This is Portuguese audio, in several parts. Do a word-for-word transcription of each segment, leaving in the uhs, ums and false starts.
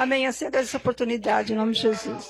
Amém. Aceita essa oportunidade, em nome de Jesus.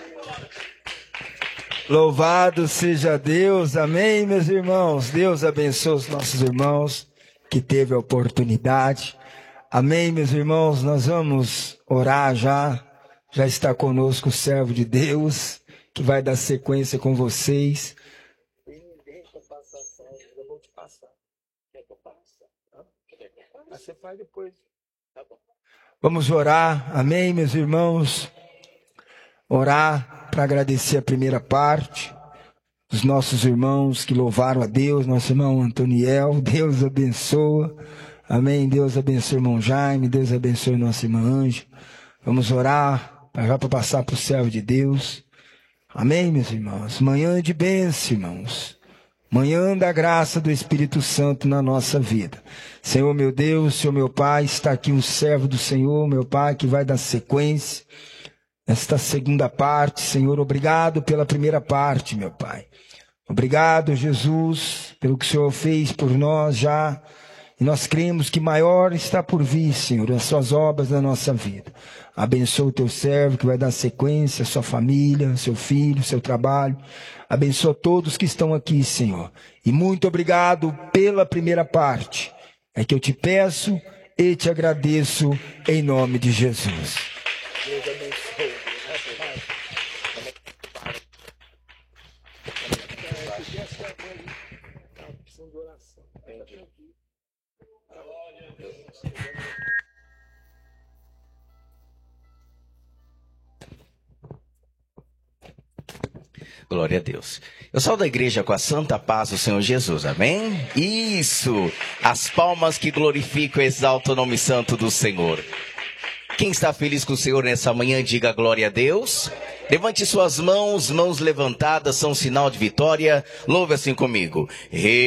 Louvado seja Deus. Amém, meus irmãos. Deus abençoe os nossos irmãos que teve a oportunidade. Amém, meus irmãos. Nós vamos orar já. Já está conosco o servo de Deus, que vai dar sequência com vocês. Deixa eu passar, eu vou te passar. Quer que eu passe? Você faz depois. Tá bom. Vamos orar, amém, meus irmãos? Orar para agradecer a primeira parte dos nossos irmãos que louvaram a Deus, nosso irmão Antoniel, Deus abençoa, amém, Deus abençoe o irmão Jaime, Deus abençoe nossa irmã Ângela. Vamos orar já para passar para o servo de Deus, amém, meus irmãos? Manhã de bênção, irmãos, manhã da graça do Espírito Santo na nossa vida. Senhor meu Deus, Senhor meu Pai, está aqui um servo do Senhor, meu Pai, que vai dar sequência esta segunda parte. Senhor, obrigado pela primeira parte, meu Pai. Obrigado, Jesus, pelo que o Senhor fez por nós já. E nós cremos que maior está por vir, Senhor, as suas obras na nossa vida. Abençoa o teu servo que vai dar sequência, a sua família, seu filho, seu trabalho. Abençoa todos que estão aqui, Senhor. E muito obrigado pela primeira parte. É que eu te peço e te agradeço em nome de Jesus. Deus abençoe. Glória a Deus. Eu saúdo a igreja com a santa paz do Senhor Jesus, amém? Isso! As palmas que glorificam e exaltam o nome santo do Senhor. Quem está feliz com o Senhor nessa manhã, diga glória a Deus. Levante suas mãos, mãos levantadas são sinal de vitória. Louve assim comigo.